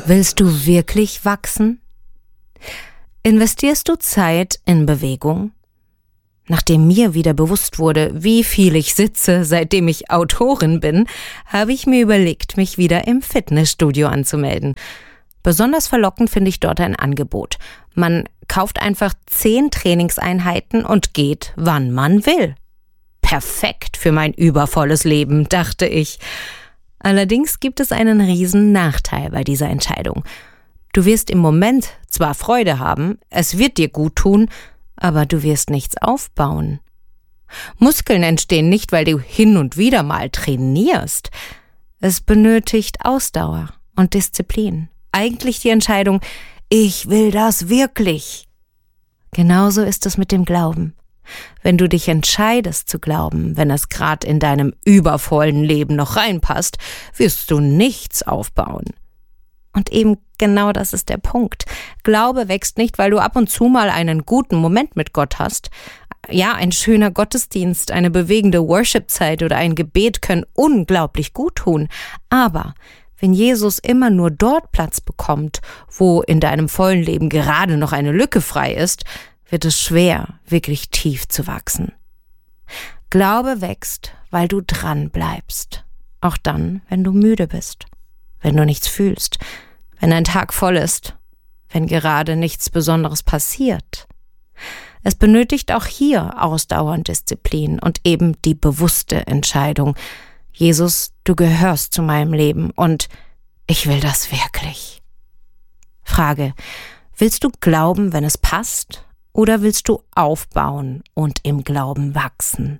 Willst du wirklich wachsen? Investierst du Zeit in Bewegung? Nachdem mir wieder bewusst wurde, wie viel ich sitze, seitdem ich Autorin bin, habe ich mir überlegt, mich wieder im Fitnessstudio anzumelden. Besonders verlockend finde ich dort ein Angebot. Man kauft einfach 10 Trainingseinheiten und geht, wann man will. Perfekt für mein übervolles Leben, dachte ich. Allerdings gibt es einen riesen Nachteil bei dieser Entscheidung. Du wirst im Moment zwar Freude haben, es wird dir gut tun, aber du wirst nichts aufbauen. Muskeln entstehen nicht, weil du hin und wieder mal trainierst. Es benötigt Ausdauer und Disziplin. Eigentlich die Entscheidung, ich will das wirklich. Genauso ist es mit dem Glauben. Wenn du dich entscheidest zu glauben, wenn es gerade in deinem übervollen Leben noch reinpasst, wirst du nichts aufbauen. Und eben genau das ist der Punkt. Glaube wächst nicht, weil du ab und zu mal einen guten Moment mit Gott hast. Ja, ein schöner Gottesdienst, eine bewegende Worship-Zeit oder ein Gebet können unglaublich gut tun. Aber wenn Jesus immer nur dort Platz bekommt, wo in deinem vollen Leben gerade noch eine Lücke frei ist, wird es schwer, wirklich tief zu wachsen. Glaube wächst, weil du dran bleibst. Auch dann, wenn du müde bist, wenn du nichts fühlst, wenn ein Tag voll ist, wenn gerade nichts Besonderes passiert. Es benötigt auch hier Ausdauer und Disziplin und eben die bewusste Entscheidung. Jesus, du gehörst zu meinem Leben und ich will das wirklich. Frage: Willst du glauben, wenn es passt? Oder willst du aufbauen und im Glauben wachsen?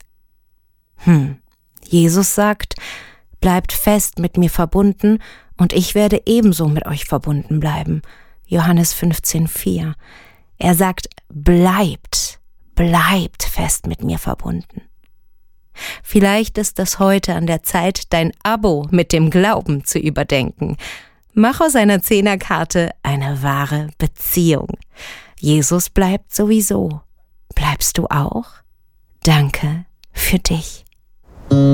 Jesus sagt, bleibt fest mit mir verbunden und ich werde ebenso mit euch verbunden bleiben. Johannes 15,4. Er sagt, bleibt fest mit mir verbunden. Vielleicht ist es heute an der Zeit, dein Abo mit dem Glauben zu überdenken. Mach aus einer 10er-Karte eine wahre Beziehung. Jesus bleibt sowieso. Bleibst du auch? Danke für dich.